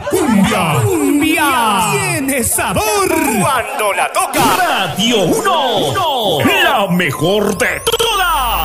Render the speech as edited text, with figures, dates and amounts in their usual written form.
cumbia tiene sabor cuando la toca Radio 1, la mejor de todas.